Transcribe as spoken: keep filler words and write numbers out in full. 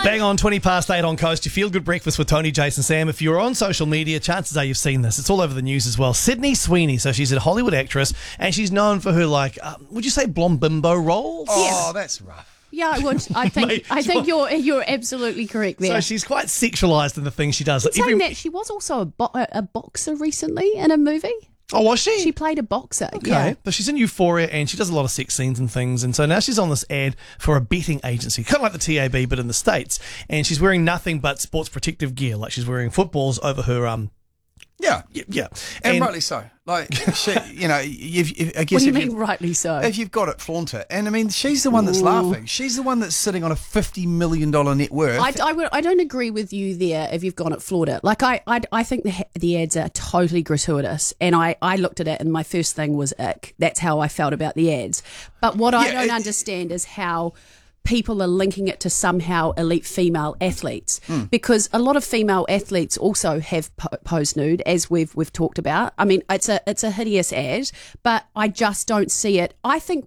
Bang on, twenty past eight on Coast. You feel good breakfast with Tony, Jason, Sam. If you're on social media, chances are you've seen this. It's all over the news as well. Sydney Sweeney. So she's a Hollywood actress, and she's known for her, like, uh, would you say blonde bimbo roles? Oh, that's rough. Yeah, I would. I think. Mate, I think you're you're absolutely correct there. So she's quite sexualised in the things she does. Like Saying every- that, she was also a, bo- a boxer recently in a movie. Oh, was she? She played a boxer. Okay, Yeah. but she's in Euphoria and she does a lot of sex scenes and things, and so now she's on this ad for a betting agency, kind of like the T A B but in the States, and she's wearing nothing but sports protective gear, like she's wearing footballs over her um Yeah. yeah, yeah. And, And- rightly so. Like, she, you know, if, if, I guess What do you if mean, you- rightly so? If you've got it, flaunt it. And I mean, she's the one that's Ooh. laughing. She's the one that's sitting on a fifty million dollars net worth. I, I, would- I don't agree with you there if you've gone at Florida. Like, I, I, I think the, the ads are totally gratuitous. And I, I looked at it and my first thing was ick. That's how I felt about the ads. But what I Yeah, don't it- understand is how people are linking it to somehow elite female athletes, Hmm. because a lot of female athletes also have po- posed nude, as we've we've talked about. I mean, it's a it's a hideous ad, but I just don't see it. I think